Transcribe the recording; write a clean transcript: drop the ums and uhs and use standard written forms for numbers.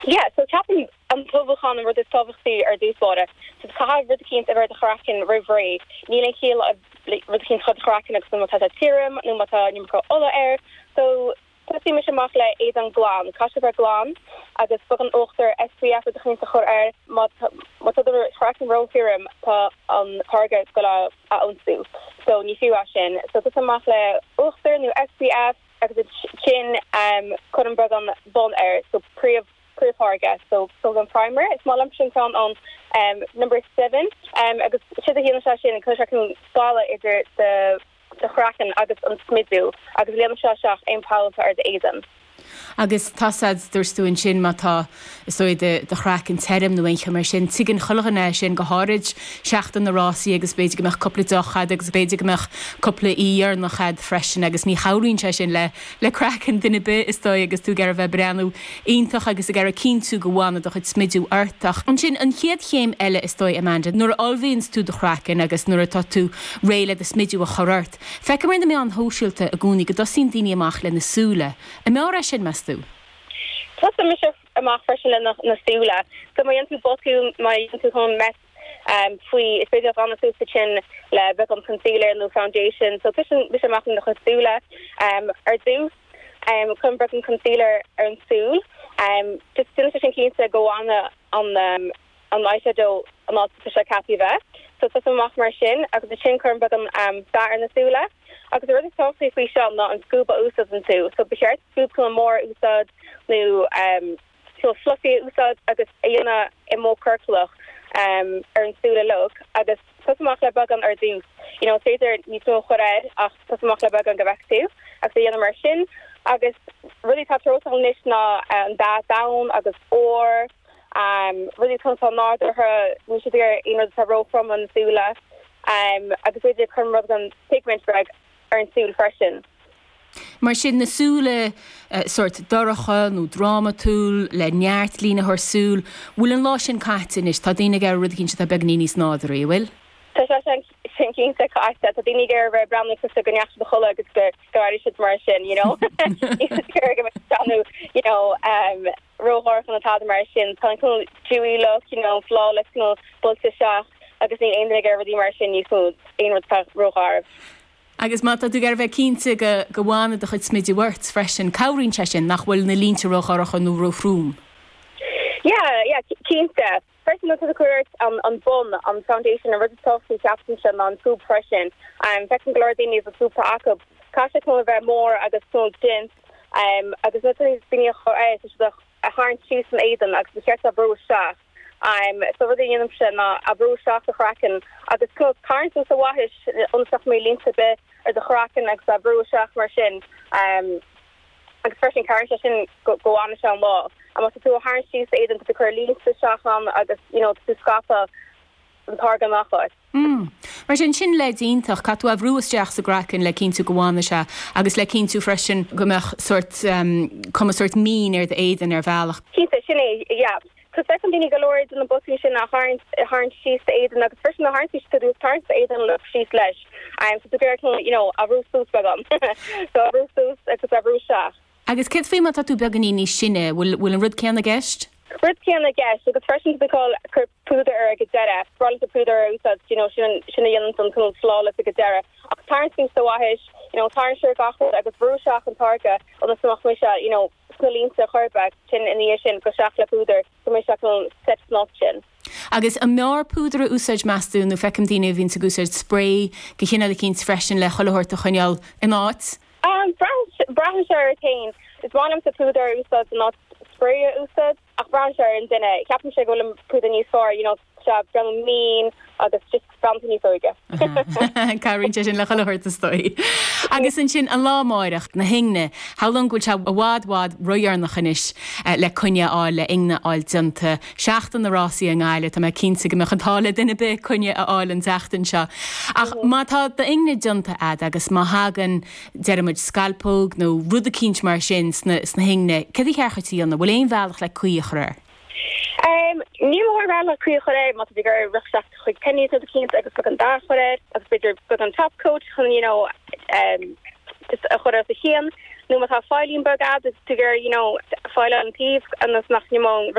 Yeah, so tapping povachan and rud povachty ar dúsbáda. So caha rud cínt ar de charakin rivery. Níl chéal rud cínt chud charakin agus nu mata tírim, nu mata nimco ola air. So Tusi mis amach le éad an glán, Casha ver glán, agus bug an ochtar SPF a chinta chur air mat other charakin ro tírim tá an target gola a onsú. So ní fiú sin. So tusi amach le ochtar nu SPF agus chin chun bug an bon air, so pre-target. So an primer, it's small lumption on number 7. Agus si a hína sin an cosrakin scala idir the chraken agus an smidú agus le seach ein pá ar de éan. Agus tasad dúirstúin sin mátá so de chraken term nó eincha mar sin sigin cholagan sin go háid seachtain na rásí agus beidir goach coppla dochad agus beidir goach coppla íar nach chad freisin agus ní chaín se sin le craken duine be is dó agus tú gar bheith brenn ionintach agus a gar a cínú gohána do chud smidú artach. An sin an chéad chéim eile is dói Amanda, nuair alvíns tú do chraken agus nuair atá tú réile de smidú a chorart. Fecha mar mé an hóisiilte a gúnig go dosín daine amach le nasúla. A mé sin meú. Plus mis amach fresin na súla. So mai tú boú mai tú hon mes fui is beidir an sústa chin le be an concealer no foundation. So bis amach na chusúla ar dús chun bre an concealer ar an súl. Just sin sin cínta go an eyeshadow an artificial capi vest. So tus amach mar sin agus the chin chun bre an star na súla. Agus a rudi softly fao seo ná an scoop a úsad an tú. So beisiart scoop go mór úsad nó fluffy úsad agus éana I mó curclach ar an súla look agus tusamach le bag an ar dús. Féidir ní tú choréid ach tusamach le bag an gabhechtú agus éana mar sin agus rudi tá trotal níos ná an down agus ór rudi tuntá nád ar her ní sidir éana tá ro from an súla agus féidir chun rud an pigment reg ar an súl freisin. Mar sin nasúla sort doracha nó dramatúl le neart lína thsúl, bhfuil an lá sin caitain is tá daine gar rud cinn se beg níos nádarí bhfuil? Tá sin cínta caiite tá daine gar bheith bramna sa go neach de chola agus goáir si mar sin, róhar an atá mar sin tá chun dúí look, flawless nó bolta seach agus ní aon gar bhdí mar sin níos éon róhar. Agus má tú gar bheith cínta go bhána do chud smidí wirt freisin cabhrín se sin nach bhfuil na línta rocharacha nó rohrúm. Yeah, cínta. First note the court on bun on foundation and register captain on soup freshen. Second glordini is a super akub. Kasha come over more agus so gin. Agus nothing is being a harn cheese and Aiden agus the church of brew shaft. So the inoption a brew shaft the kraken. Agus cook current is a wahish unstuff me linta bit or the kraken agus a brew shaft marshin. Agus fresh in current session go on a law. I must do a harn cheese Aiden to the curly to shafan agus to scapa an targa nachos. Mar sin le díntaach catú a bhrúisteach sa gracin le cinn tú gohána se agus le cinn tú freisin gomach sort mín ar de éidan ar bhealach. Cínta sinné, yeah. So second dini galore in the bottom sin a harn cheese Aiden agus fresh na harn cheese to do tarns Aiden look cheese lesh. So the girl a roostus bagam. So a roostus agus a roosach. Agus cid fé má tú beganí ní sinne bhfuil an rud cean a gceist? Rud cean a gceist, agus freisin be call cur púdar ar a gadera, brala a púdar úsad, sinna dhéanam san cúil slála a gadera. Ach tarn sin sa wahish, tarn siir gachod agus brúseach an targa, an samach mé se, snalínsa churbach sin in the sin go seach le púdar, go mé seach set snot sin. Agus a meár púdar úsáid measú nó fecim daine vín sa gúsáid spray, go chinna le cinn freisin le cholathirt a chuineal in áit? Brown share retain is one of the pooder usad not spray usad a brown share in dinner captain she go put in for shab brown mean agus just brown for Karen sin le cholathirt a stoi. Agus sin an lámáireach na hingne how long would have a wad roiar na chanis le cunne áil le ingna áil dunta seachtain na rásí an gáile tá me cínta go meach an tála duine be cunne a áil an teachtain seo. Ach má tá de ingna dunta ad agus má hagan deirmuid scalpóg nó rud a cínt mar sin sna hingne cedí chearchatíí anna bhfuil éon bhealach le cuiachra. Ní mór bhealach cuiachra má tú gur riach chuig penní a cínt agus go an dáchre agus beidir go an top coach chun just a chur a chéan nu mat ha Feilinburg ad tugur file an tief an nas nach